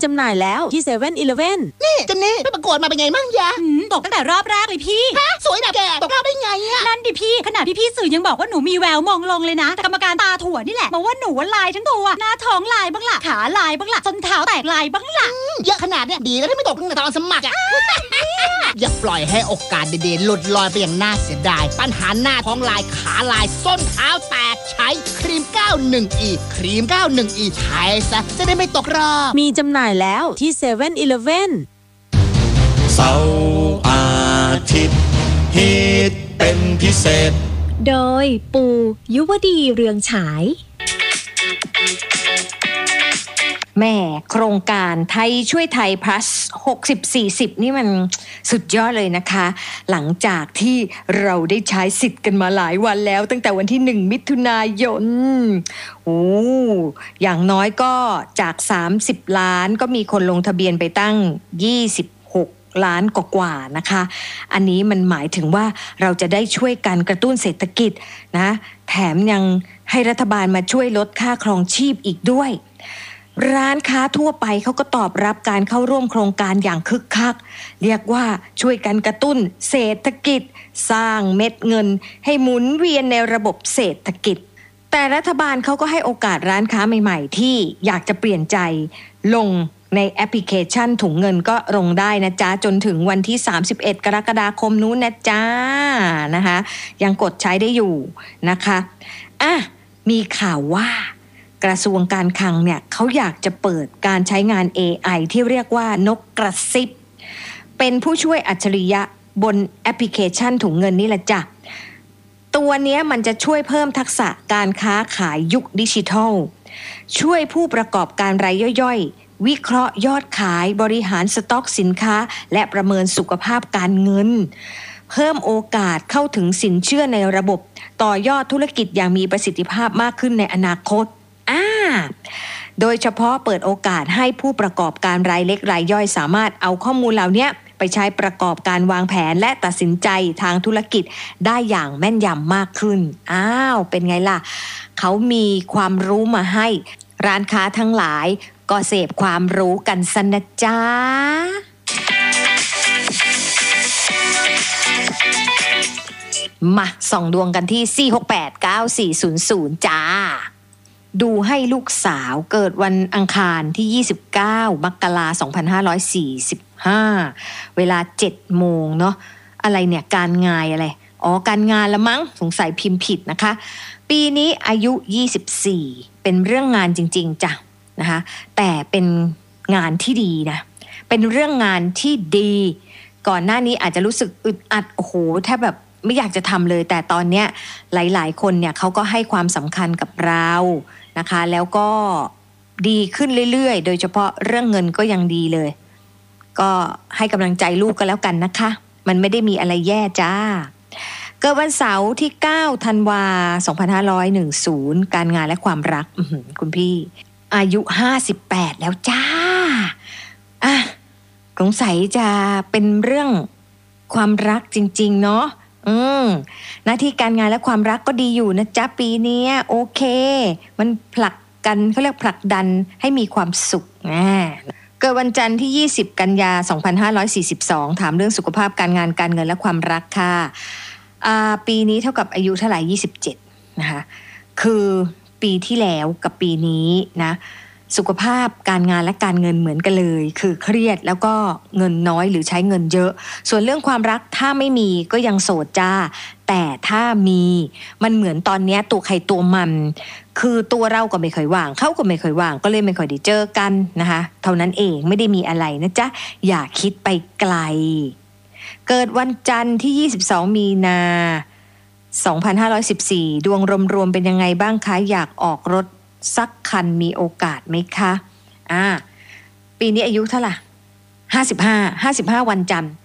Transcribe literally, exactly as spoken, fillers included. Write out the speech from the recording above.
จำหน่ายแล้วที่เซเว่นอีเลฟเว่นนี่จันนี่ไปประกวดมาเป็นไงมั่งยะตกตั้งแต่รอบแรกเลยพี่สวยแบบแกตกรอบได้ไงอะนั่นดิพี่ขนาดพี่ๆสื่อยังบอกว่าหนูมีแววมองลงเลยนะแต่กรรมการตาถั่วนี่แหละบอกว่าหนูลายทั้งตัวหน้าท้องลายบ้างล่ะขาลายบ้างล่ะส้นเท้าแตกลายบ้างล่ะเยอะขนาดเนี้ยดีแล้วที่ไม่ตกตั้งแต่ตอนสมัครอะอย่าปล่อยให้โอกาสเด่นๆหลุดลอยไปอย่างน่าเสียดายปัญหาหน้าท้องลายขาลายส้นเท้าแตกใช้ครีม เก้าสิบ อี ครีม เก้าสิบ อี ใช้ซะจะได้ไม่ตกรอบมีจำหน่ายแล้วที่เซเว่นอีเลฟเว่นเสาร์อาทิตย์ฮิตเป็นพิเศษโดยปูยุวดีเรืองฉายแม่โครงการไทยช่วยไทย plus หกสิบ สี่สิบนี่มันสุดยอดเลยนะคะหลังจากที่เราได้ใช้สิทธิ์กันมาหลายวันแล้วตั้งแต่วันที่หนึ่งมิถุนายนโอ้อย่างน้อยก็จากสามสิบล้านก็มีคนลงทะเบียนไปตั้งยี่สิบหกล้านกว่าๆนะคะอันนี้มันหมายถึงว่าเราจะได้ช่วยกันกระตุ้นเศรษฐกิจนะแถมยังให้รัฐบาลมาช่วยลดค่าครองชีพอีกด้วยร้านค้าทั่วไปเขาก็ตอบรับการเข้าร่วมโครงการอย่างคึกคักเรียกว่าช่วยกันกระตุ้นเศรษฐกิจสร้างเม็ดเงินให้หมุนเวียนในระบบเศรษฐกิจแต่รัฐบาลเขาก็ให้โอกาสร้านค้าใหม่ๆที่อยากจะเปลี่ยนใจลงในแอปพลิเคชันถุงเงินก็ลงได้นะจ๊ะจนถึงวันที่สามสิบเอ็ดกรกฎาคมนู้นนะจ๊ะนะคะยังกดใช้ได้อยู่นะคะอ่ะมีข่าวว่ากระทรวงการคลังเนี่ยเขาอยากจะเปิดการใช้งาน เอ ไอ ที่เรียกว่านกกระซิบเป็นผู้ช่วยอัจฉริยะบนแอปพลิเคชันถุงเงินนี่แหละจ้ะตัวนี้มันจะช่วยเพิ่มทักษะการค้าขายยุคดิจิทัลช่วยผู้ประกอบการรายย่อยๆวิเคราะห์ยอดขายบริหารสต็อกสินค้าและประเมินสุขภาพการเงินเพิ่มโอกาสเข้าถึงสินเชื่อในระบบต่อยอดธุรกิจอย่างมีประสิทธิภาพมากขึ้นในอนาคตอ่าโดยเฉพาะเปิดโอกาสให้ผู้ประกอบการรายเล็กรายย่อยสามารถเอาข้อมูลเหล่านี้ไปใช้ประกอบการวางแผนและตัดสินใจทางธุรกิจได้อย่างแม่นยำมากขึ้นอ้าวเป็นไงล่ะเขามีความรู้มาให้ร้านค้าทั้งหลายก็เสพความรู้กันซะนะจ๊ะมาส่องดวงกันที่สี่ หก แปด เก้า สี่ ศูนย์ ศูนย์จ้าดูให้ลูกสาวเกิดวันอังคารที่ยี่สิบเก้ามกราคมสองพันห้าร้อยสี่สิบห้าเวลา เจ็ดโมงเนาะอะไรเนี่ยการงานอะไรอ๋อการงานละมั้งสงสัยพิมพ์ผิดนะคะปีนี้อายุยี่สิบสี่เป็นเรื่องงานจริงๆจ้ะนะคะแต่เป็นงานที่ดีนะเป็นเรื่องงานที่ดีก่อนหน้านี้อาจจะรู้สึกอึดอัดโอ้โหแทบแบบไม่อยากจะทำเลยแต่ตอนเนี้ยหลายๆคนเนี่ยเขาก็ให้ความสำคัญกับเรานะคะแล้วก็ดีขึ้นเรื่อยๆโดยเฉพาะเรื่องเงินก็ยังดีเลยก็ให้กำลังใจลูกก็แล้วกันนะคะมันไม่ได้มีอะไรแย่จ้าเกิดวันเสาร์ที่เก้าธันวาคมสองพันห้าร้อยสิบการงานและความรักคุณพี่อายุห้าสิบแปดแล้วจ้าอ่ะสงสัยจะเป็นเรื่องความรักจริงๆเนาะอืมหน้าที่การงานและความรักก็ดีอยู่นะจ๊ะปีนี้โอเคมันผลักกันเขาเรียกผลักดันให้มีความสุขนะเกิดวันจันทร์ที่ยี่สิบกันยาสองพันห้าร้อยสี่สิบสองถามเรื่องสุขภาพการงานการเงินและความรักค่ะอ่าปีนี้เท่ากับอายุเท่าไหร่ยี่สิบเจ็ดนะคะคือปีที่แล้วกับปีนี้นะสุขภาพการงานและการเงินเหมือนกันเลยคือเครียดแล้วก็เงินน้อยหรือใช้เงินเยอะส่วนเรื่องความรักถ้าไม่มีก็ยังโสดจ้าแต่ถ้ามีมันเหมือนตอนนี้ตัวใครตัวมันคือตัวเราก็ไม่ค่อยว่างเขาก็ไม่ค่อยว่างก็เลยไม่ค่อยได้เจอกันนะคะเท่านั้นเองไม่ได้มีอะไรนะจ๊ะอย่าคิดไปไกลเกิดวันจันทร์ที่ยี่สิบสองมีนาสองพันห้าร้อยสิบสี่ดวงรวมๆเป็นยังไงบ้างคะอยากออกรถสักคันมีโอกาสไหมคะอ่าปีนี้อายุเท่าไหร่ห้าสิบห้า ห้าสิบห้าวันจันทร์